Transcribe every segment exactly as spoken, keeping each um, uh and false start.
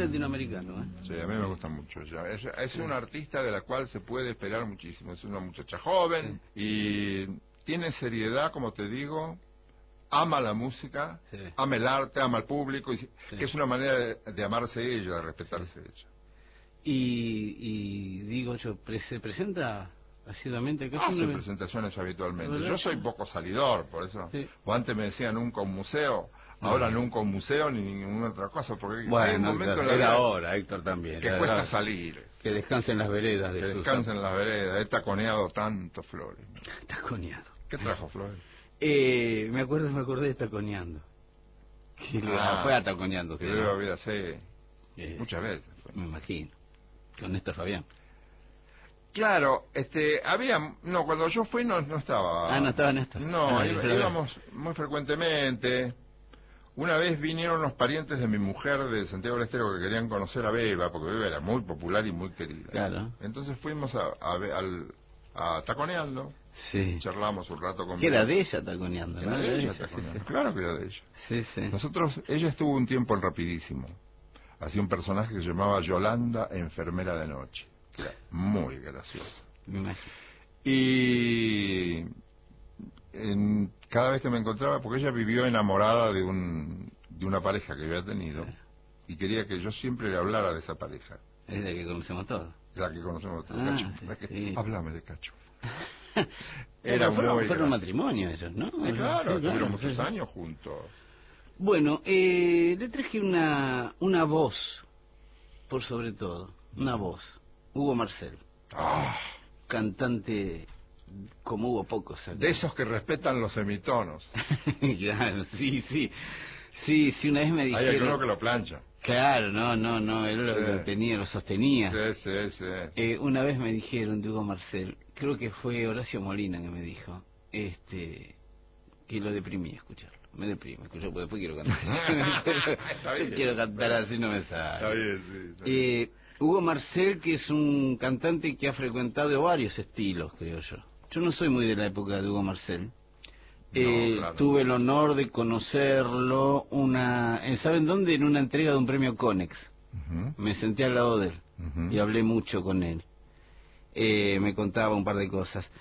latinoamericano, ¿eh? Sí, a mí me gusta mucho ella. Es, es una artista de la cual se puede esperar muchísimo. Es una muchacha joven Sí. y tiene seriedad, como te digo, ama la música, Sí. ama el arte, ama al público, y, Sí. que es una manera de, de amarse ella, de respetarse Sí. ella. Y, y digo yo, pre- ¿se presenta asiduamente acá? Hace Yo no- presentaciones habitualmente. ¿Verdad? Yo soy poco salidor, por eso. Sí. O antes me decían nunca un museo, No. ahora nunca un museo ni ninguna otra cosa, porque hay un Bueno, momento Héctor, en la era vida hora, Héctor también. que era cuesta hora. salir, Que descansen las veredas de que sus- descansen en las veredas. He taconeado tanto, Flores. Taconeado. ¿Qué trajo, Flores? Eh, me acuerdo, me acordé de taconeando. Que le- Ah, fue a taconeando. Que Que debe no. haber, sí, Eh, muchas veces. Fue. Me imagino. Con Néstor Fabián. Claro, este, había, no, cuando yo fui no, no estaba. Ah, no estaba Néstor. No, Ah, iba- yo la veo. íbamos muy frecuentemente. Una vez vinieron unos parientes de mi mujer de Santiago del Estero que querían conocer a Beba, porque Beba era muy popular y muy querida. Claro. Entonces fuimos a, a, ve- al, a Taconeando, Sí. charlamos un rato con Que era Beba. de ella taconeando, Era ¿no? de ella, sí, Taconeando, sí. claro que era de ella. Sí, sí. Nosotros, ella estuvo un tiempo en Rapidísimo. Hacía un personaje que se llamaba Yolanda, enfermera de noche, que era muy graciosa. Me imagino. Y en, cada vez que me encontraba, porque ella vivió enamorada de un de una pareja que había tenido, y quería que yo siempre le hablara de esa pareja, Es la que conocemos todos. la que conocemos todos, Ah, Cacho. sí, La que- sí. Háblame de Cacho. Era Era fueron, muy fueron gracioso. matrimonios ellos, ¿no? Sí, claro, Sí, tuvieron muchos sí. años juntos. Bueno, eh, le traje una, una voz, por sobre todo, una voz. Hugo Marcel, Ah, cantante como hubo pocos acá. de esos que respetan los semitonos. Claro, sí, sí. Sí, sí, una vez me Hay dijeron... alguno que lo plancha. Claro, no, no, no, él Sí. lo tenía, lo sostenía. Sí, sí, sí. Eh, una vez me dijeron de Hugo Marcel, creo que fue Horacio Molina que me dijo, este, que lo deprimía escucharlo. Me deprime escucharlo, porque después quiero cantar. Está bien. Quiero cantar así, no me sale. Está bien, sí. Está bien. Eh, Hugo Marcel, que es un cantante que ha frecuentado varios estilos, creo yo. Yo no soy muy de la época de Hugo Marcel. Eh, No, claro. Tuve el honor de conocerlo una, eh, ¿saben dónde? En una entrega de un premio Conex. Ujú, Me senté al lado de él ujú. y hablé mucho con él. Eh, me contaba un par de cosas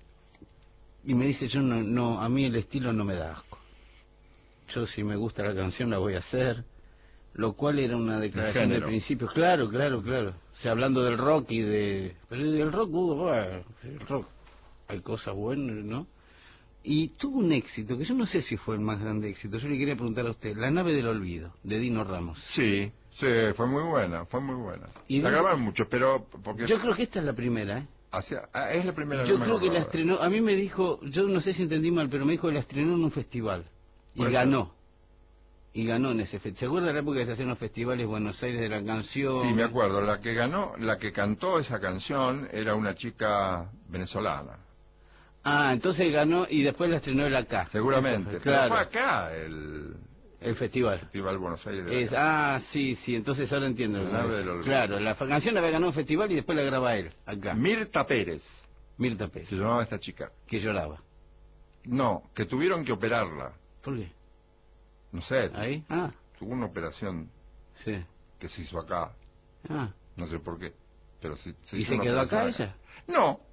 y me dice, yo no, no, a mí el estilo no me da asco. Yo si me gusta la canción la voy a hacer, lo cual era una declaración de género. principios. Claro, claro, claro. O sea, hablando del rock y de, pero el rock, Hugo, bueno, el rock, hay cosas buenas, ¿no? Y tuvo un éxito, que yo no sé si fue el más grande éxito. Yo le quería preguntar a usted, La nave del olvido, de Dino Ramos. Sí, sí, fue muy buena, fue muy buena. ¿Y La dónde- grabaron mucho, pero porque Yo creo que esta es la primera, ¿eh? hacia, ah, es la primera. Yo no me creo que la acordaba. estrenó, a mí me dijo, yo no sé si entendí mal, pero me dijo que la estrenó en un festival. Y Puede ganó. Y ganó en ese festival. ¿Se acuerda de la época que se hacían los festivales Buenos Aires de la canción? Sí, me acuerdo. La que ganó, la que cantó esa canción era una chica venezolana, Ah, entonces ganó y después la estrenó él acá. seguramente. Eso, Pero claro, fue acá el el festival. Festival Buenos Aires de la Es, Canción. ah, sí, sí, entonces ahora entiendo. La lo que nave me del dice. olvido. Claro, la fa- canción la había ganado un festival y después la graba él, acá. Mirta Pérez Mirta Pérez, se llamaba esta chica. que lloraba. No, que tuvieron que operarla. ¿Por qué? No sé, ¿Ahí? Ah, tuvo una operación sí. que se hizo acá. Ah, No sé por qué, pero se, se ¿y hizo se una quedó acá operación ella? No,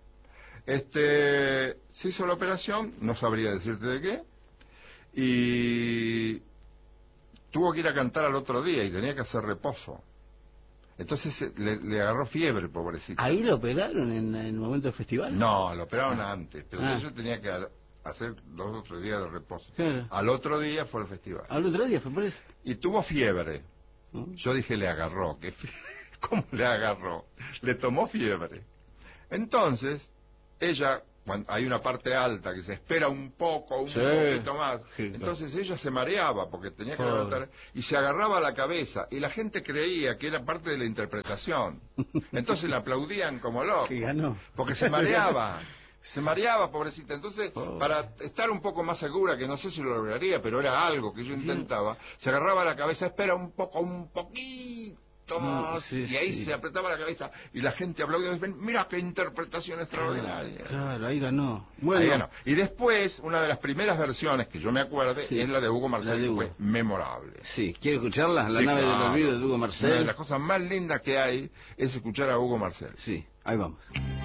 este, se hizo la operación, no sabría decirte de qué, y tuvo que ir a cantar al otro día y tenía que hacer reposo. Entonces eh, le, le agarró fiebre, pobrecita. ¿Ahí lo operaron en, en el momento del festival? No, lo operaron antes, pero Ah. ella tenía que a- hacer dos o tres días de reposo. Claro. Al otro día fue al festival. Al otro día fue por eso. Y tuvo fiebre. ¿No? Yo dije, le agarró. ¿Qué fie- ¿Cómo le agarró? Le tomó fiebre. Entonces, ella, cuando hay una parte alta que se espera un poco, un Sí. poquito más, Sí, entonces ella se mareaba porque tenía que Joder. levantar y se agarraba la cabeza y la gente creía que era parte de la interpretación. Entonces la aplaudían como loco, Que ganó. porque se mareaba. Se mareaba, pobrecita. Entonces, Oh. para estar un poco más segura, que no sé si lo lograría, pero era algo que yo intentaba, se agarraba la cabeza, espera un poco, un poquito Tomás, sí, y ahí sí. se apretaba la cabeza y la gente aplaudía, mira qué interpretación extraordinaria. Claro, ahí ganó. Bueno, Ahí ganó. Y después, una de las primeras versiones que yo me acuerde sí, es la de Hugo Marcel, de que Hugo. fue memorable. Sí, ¿quiere escucharla? La Sí, nave claro. del olvido de Hugo Una de Marcel. las cosas más lindas que hay es escuchar a Hugo Marcel. Sí, ahí vamos.